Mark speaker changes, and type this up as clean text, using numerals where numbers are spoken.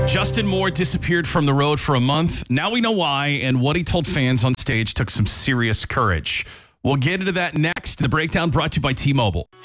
Speaker 1: Justin Moore disappeared from the road for a month. Now we know why, and what he told fans on stage took some serious courage. We'll get into that next. The breakdown brought to you by T-Mobile.